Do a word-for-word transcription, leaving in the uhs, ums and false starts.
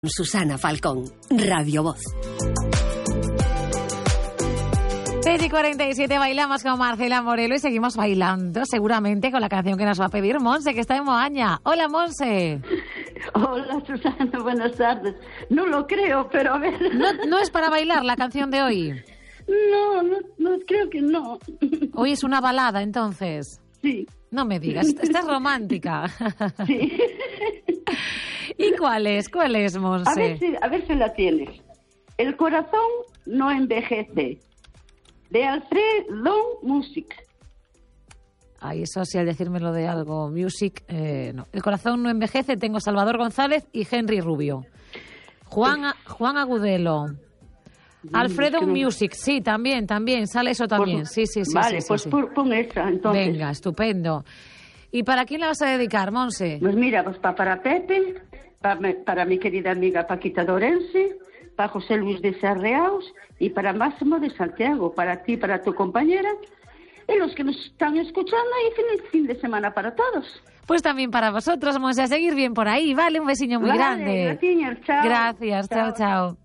Susana Falcón, Radio Voz. seis y cuarenta y siete, bailamos con Marcela Morelo y seguimos bailando seguramente con la canción que nos va a pedir Monse, que está en Moaña. Hola, Monse. Hola, Susana, buenas tardes. No lo creo, pero a ver. ¿No, no es para bailar la canción de hoy? No, no, no, creo que no. Hoy es una balada, entonces. Sí. No me digas, estás romántica. Sí. ¿Y cuál es? ¿Cuál es, Monse? A ver si, a ver si la tienes. El corazón no envejece, de Alfred Don Music. Ay, eso sí, al decírmelo de algo, Music, eh, no. El corazón no envejece, tengo Salvador González y Henry Rubio. Juan, Juan Agudelo. Alfredo es que no... Music, sí, también, también, sale eso también. Pues, sí, sí, sí. Vale, sí, pues sí, sí. Pon, pon esa, entonces. Venga, estupendo. ¿Y para quién la vas a dedicar, Monse? Pues mira, pues para, para Pepe, para, para mi querida amiga Paquita Dorense, para José Luis de Sarreaus y para Máximo de Santiago, para ti, para tu compañera y los que nos están escuchando y fin, fin de semana para todos. Pues también para vosotros, Monse, a seguir bien por ahí, ¿vale? Un besiño muy vale, grande. Gracias, chao. Gracias, chao, chao. chao.